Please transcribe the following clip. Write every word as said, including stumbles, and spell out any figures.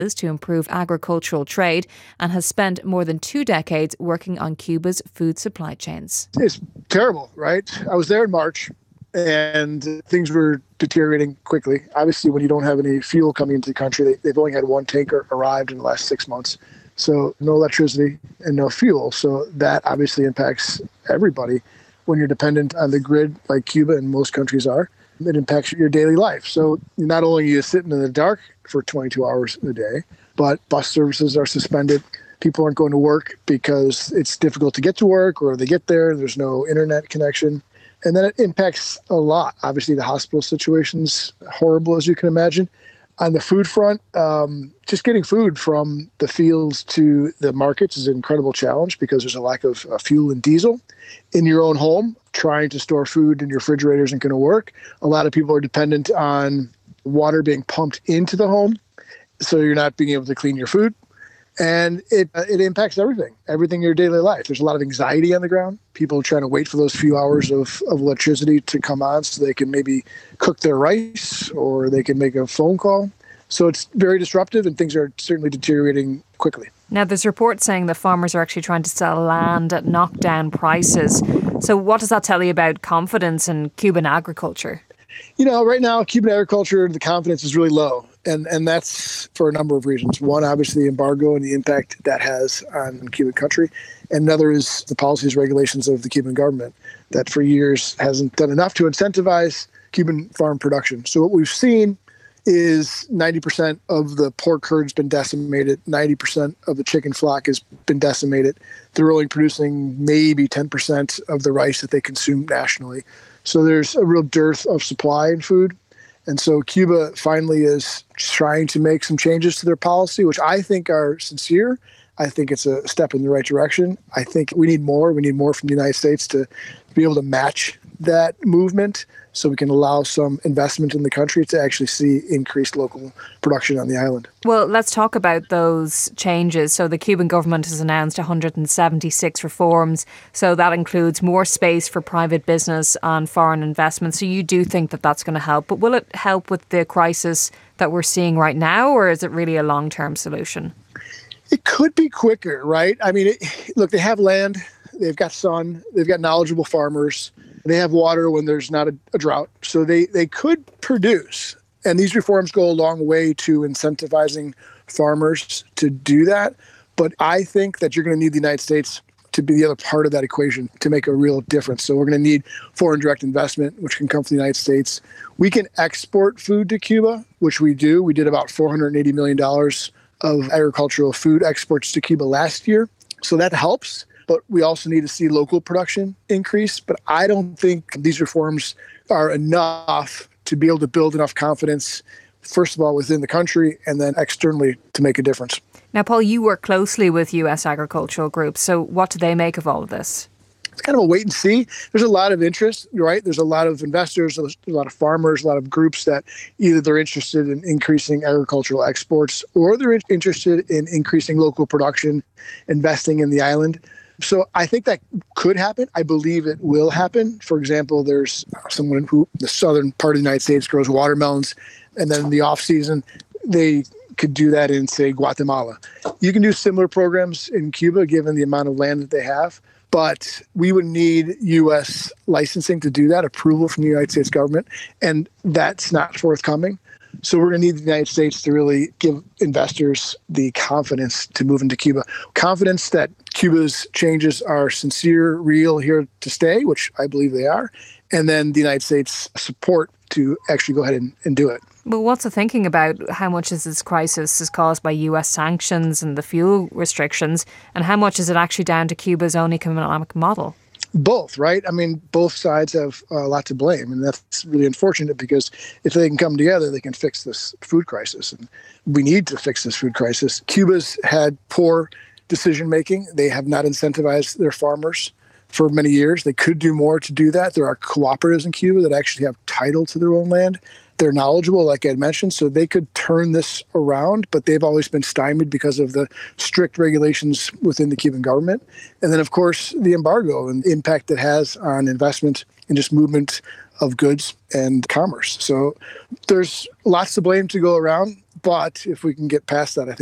to improve agricultural trade and has spent more than two decades working on Cuba's food supply chains. It's terrible, right? I was there in March and things were deteriorating quickly. Obviously, when you don't have any fuel coming into the country, they've only had one tanker arrived in the last six months. So no electricity and no fuel. So that obviously impacts everybody. When you're dependent on the grid like Cuba and most countries are, it impacts your daily life. So not only are you sitting in the dark for twenty-two hours a day, but bus services are suspended. People aren't going to work because it's difficult to get to work, or they get there, there's no internet connection. And then it impacts a lot. Obviously, the hospital situation's horrible, as you can imagine. On the food front, um, just getting food from the fields to the markets is an incredible challenge because there's a lack of uh, fuel and diesel. In your own home, trying to store food in your refrigerator isn't going to work. A lot of people are dependent on water being pumped into the home, so you're not being able to clean your food. And it uh, it impacts everything, everything in your daily life. There's a lot of anxiety on the ground. People are trying to wait for those few hours of, of electricity to come on so they can maybe cook their rice or they can make a phone call. So it's very disruptive and things are certainly deteriorating quickly. Now, there's reports saying that farmers are actually trying to sell land at knockdown prices. So what does that tell you about confidence in Cuban agriculture? You know, right now, Cuban agriculture, the confidence is really low. And and that's for a number of reasons. One, obviously, the embargo and the impact that has on Cuban country. And another is the policies, regulations of the Cuban government that for years hasn't done enough to incentivize Cuban farm production. So what we've seen is ninety percent of the pork herd has been decimated. ninety percent of the chicken flock has been decimated. They're only producing maybe ten percent of the rice that they consume nationally. So there's a real dearth of supply in food. And so Cuba finally is trying to make some changes to their policy, which I think are sincere. I think it's a step in the right direction. I think we need more. We need more from the United States to be able to match that movement so we can allow some investment in the country to actually see increased local production on the island. Well, let's talk about those changes. So the Cuban government has announced one hundred seventy-six reforms. So that includes more space for private business and foreign investment. So you do think that that's going to help. But will it help with the crisis that we're seeing right now, or is it really a long-term solution? It could be quicker, right? I mean, it, look, they have land, they've got sun, they've got knowledgeable farmers. They have water when there's not a, a drought. So they, they could produce. And these reforms go a long way to incentivizing farmers to do that. But I think that you're going to need the United States to be the other part of that equation to make a real difference. So we're going to need foreign direct investment, which can come from the United States. We can export food to Cuba, which we do. We did about four hundred eighty million dollars of agricultural food exports to Cuba last year. So that helps. But we also need to see local production increase. But I don't think these reforms are enough to be able to build enough confidence, first of all, within the country and then externally to make a difference. Now, Paul, you work closely with U S agricultural groups. So what do they make of all of this? It's kind of a wait and see. There's a lot of interest, right? There's a lot of investors, there's a lot of farmers, a lot of groups that either they're interested in increasing agricultural exports or they're interested in increasing local production, investing in the island. So I think that could happen. I believe it will happen. For example, there's someone who the southern part of the United States grows watermelons, and then in the off season, they could do that in, say, Guatemala. You can do similar programs in Cuba, given the amount of land that they have. But we would need U S licensing to do that, approval from the United States government, and that's not forthcoming. So we're going to need the United States to really give investors the confidence to move into Cuba. Confidence that Cuba's changes are sincere, real, here to stay, which I believe they are. And then the United States support to actually go ahead and, and do it. Well, what's the thinking about how much is this crisis is caused by U S sanctions and the fuel restrictions, and how much is it actually down to Cuba's own economic model? Both, right? I mean, both sides have a lot to blame, and that's really unfortunate because if they can come together, they can fix this food crisis. And we need to fix this food crisis. Cuba's had poor decision-making. They have not incentivized their farmers for many years. They could do more to do that. There are cooperatives in Cuba that actually have title to their own land. They're knowledgeable, like I had mentioned, so they could turn this around, but they've always been stymied because of the strict regulations within the Cuban government. And then, of course, the embargo and the impact it has on investment and just movement of goods and commerce. So there's lots to blame to go around, But if we can get past that, I think